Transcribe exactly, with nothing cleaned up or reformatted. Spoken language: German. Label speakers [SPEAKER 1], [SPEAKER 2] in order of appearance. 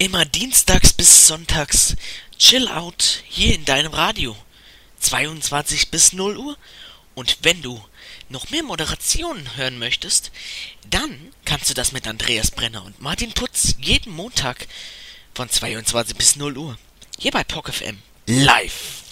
[SPEAKER 1] Immer dienstags bis sonntags Chill Out hier in deinem Radio. zweiundzwanzig bis null Uhr. Und wenn du noch mehr Moderationen hören möchtest, dann kannst du das mit Andreas Brenner und Martin Putz jeden Montag von zweiundzwanzig bis null Uhr. Hier bei P O C F M. Live.